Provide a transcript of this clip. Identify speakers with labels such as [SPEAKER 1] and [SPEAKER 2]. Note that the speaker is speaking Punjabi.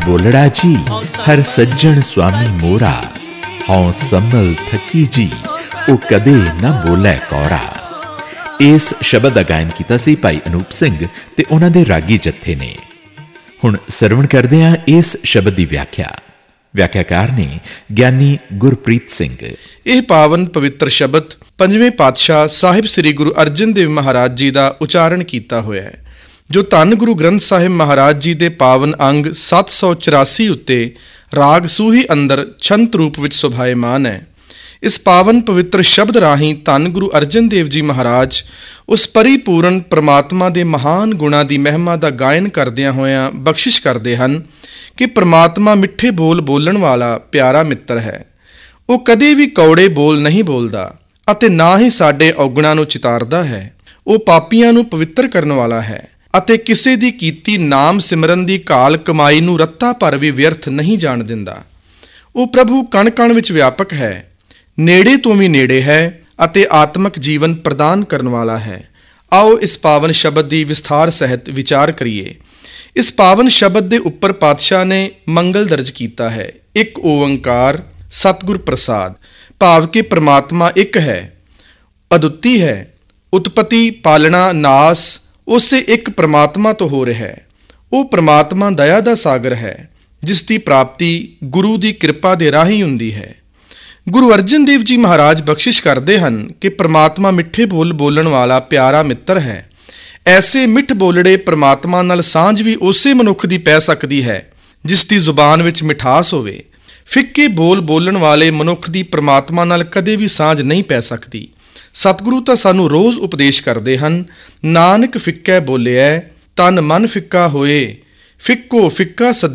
[SPEAKER 1] ਬੋਲੜਾ ਜੀ ਹਰ ਸੱਜਣ ਸੁਆਮੀ ਮੋਰਾ, ਹਉ ਸੰਭਲ ਥਕੀ ਜੀ ਉਹ ਕਦੇ ਨਾ ਬੋਲੇ ਕੌਰਾ। ਇਸ ਸ਼ਬਦ ਦਾ ਗਾਇਨ ਕੀਤਾ ਸੀ ਭਾਈ ਅਨੂਪ ਸਿੰਘ ਤੇ ਉਹਨਾਂ ਦੇ ਰਾਗੀ ਜੱਥੇ ਨੇ। ਹੁਣ ਸਰਵਣ ਕਰਦੇ ਹਾਂ ਇਸ ਸ਼ਬਦ ਦੀ ਵਿਆਖਿਆਕਾਰ ਨੇ ਗਿਆਨੀ ਗੁਰਪ੍ਰੀਤ ਸਿੰਘ।
[SPEAKER 2] ਇਹ ਪਾਵਨ ਪਵਿੱਤਰ ਸ਼ਬਦ ਪੰਜਵੇਂ ਪਾਤਸ਼ਾਹ ਸਾਹਿਬ ਸ੍ਰੀ ਗੁਰੂ ਅਰਜਨ ਦੇਵ ਮਹਾਰਾਜ ਜੀ ਦਾ ਉਚਾਰਨ ਕੀਤਾ ਹੋਇਆ ਹੈ, ਜੋ ਧੰਨ ਗੁਰੂ ਗ੍ਰੰਥ ਸਾਹਿਬ ਮਹਾਰਾਜ ਜੀ ਦੇ ਪਾਵਨ ਅੰਗ 784 ਉੱਤੇ ਰਾਗ ਸੂਹੀ ਅੰਦਰ ਛੰਤ ਰੂਪ ਵਿੱਚ ਸੁਭਾਏਮਾਨ ਹੈ। ਇਸ ਪਾਵਨ ਪਵਿੱਤਰ ਸ਼ਬਦ ਰਾਹੀਂ ਧੰਨ ਗੁਰੂ ਅਰਜਨ ਦੇਵ ਜੀ ਮਹਾਰਾਜ ਉਸ ਪਰਿਪੂਰਨ ਪ੍ਰਮਾਤਮਾ ਦੇ ਮਹਾਨ ਗੁਣਾਂ ਦੀ ਮਹਿਮਾ ਦਾ ਗਾਇਨ ਕਰਦਿਆਂ ਹੋਇਆਂ ਬਖਸ਼ਿਸ਼ ਕਰਦੇ ਹਨ ਕਿ ਪ੍ਰਮਾਤਮਾ ਮਿੱਠੇ ਬੋਲ ਬੋਲਣ ਵਾਲਾ ਪਿਆਰਾ ਮਿੱਤਰ ਹੈ। ਉਹ ਕਦੇ ਵੀ ਕੌੜੇ ਬੋਲ ਨਹੀਂ ਬੋਲਦਾ ਅਤੇ ਨਾ ਹੀ ਸਾਡੇ ਔਗਣਾਂ ਨੂੰ ਚਿਤਾਰਦਾ ਹੈ। ਉਹ ਪਾਪੀਆਂ ਨੂੰ ਪਵਿੱਤਰ ਕਰਨ ਵਾਲਾ ਹੈ ਅਤੇ ਕਿਸੇ ਦੀ ਕੀਤੀ ਨਾਮ ਸਿਮਰਨ ਦੀ ਕਾਲ ਕਮਾਈ ਨੂੰ ਰੱਤਾ ਭਰ ਵੀ ਵਿਅਰਥ ਨਹੀਂ ਜਾਣ ਦਿੰਦਾ। ਉਹ ਪ੍ਰਭੂ ਕਣ ਕਣ ਵਿੱਚ ਵਿਆਪਕ ਹੈ, ਨੇੜੇ ਤੋਂ ਵੀ ਨੇੜੇ ਹੈ ਅਤੇ ਆਤਮਿਕ ਜੀਵਨ ਪ੍ਰਦਾਨ ਕਰਨ ਵਾਲਾ ਹੈ। ਆਓ ਇਸ ਪਾਵਨ ਸ਼ਬਦ ਦੀ ਵਿਸਥਾਰ ਸਹਿਤ ਵਿਚਾਰ ਕਰੀਏ। ਇਸ ਪਾਵਨ ਸ਼ਬਦ ਦੇ ਉੱਪਰ ਪਾਤਸ਼ਾਹ ਨੇ ਮੰਗਲ ਦਰਜ ਕੀਤਾ ਹੈ। ਇੱਕ ਓੰਕਾਰ ਸਤਿਗੁਰ ਪ੍ਰਸਾਦ, ਭਾਵ ਕਿ ਪ੍ਰਮਾਤਮਾ ਇੱਕ ਹੈ, ਅਦੁੱਤੀ ਹੈ। ਉਤਪਤੀ, ਪਾਲਣਾ, ਨਾਸ ਉਸੇ ਇੱਕ ਪ੍ਰਮਾਤਮਾ ਤੋਂ ਹੋ ਰਿਹਾ ਹੈ। ਉਹ ਪ੍ਰਮਾਤਮਾ ਦਇਆ ਦਾ ਸਾਗਰ ਹੈ, ਜਿਸ ਦੀ ਪ੍ਰਾਪਤੀ ਗੁਰੂ ਦੀ ਕਿਰਪਾ ਦੇ ਰਾਹੀਂ ਹੁੰਦੀ ਹੈ। ਗੁਰੂ ਅਰਜਨ ਦੇਵ ਜੀ ਮਹਾਰਾਜ ਬਖਸ਼ਿਸ਼ ਕਰਦੇ ਹਨ ਕਿ ਪ੍ਰਮਾਤਮਾ ਮਿੱਠੇ ਬੋਲ ਬੋਲਣ ਵਾਲਾ ਪਿਆਰਾ ਮਿੱਤਰ ਹੈ। ਐਸੇ ਮਿੱਠ ਬੋਲੜੇ ਪ੍ਰਮਾਤਮਾ ਨਾਲ ਸਾਂਝ ਵੀ ਉਸੇ ਮਨੁੱਖ ਦੀ ਪੈ ਸਕਦੀ ਹੈ ਜਿਸ ਦੀ ਜ਼ੁਬਾਨ ਵਿੱਚ ਮਿਠਾਸ ਹੋਵੇ। ਫਿੱਕੇ ਬੋਲ ਬੋਲਣ ਵਾਲੇ ਮਨੁੱਖ ਦੀ ਪ੍ਰਮਾਤਮਾ ਨਾਲ ਕਦੇ ਵੀ ਸਾਂਝ ਨਹੀਂ ਪੈ ਸਕਦੀ। ਸਤਿਗੁਰੂ ਤਾਂ ਸਾਨੂੰ ਰੋਜ਼ ਉਪਦੇਸ਼ ਕਰਦੇ ਹਨ, ਨਾਨਕ ਫਿੱਕਾ ਬੋਲਿਆ ਤਨ ਮਨ ਫਿੱਕਾ ਹੋਏ, ਫਿੱਕੋ ਫਿੱਕਾ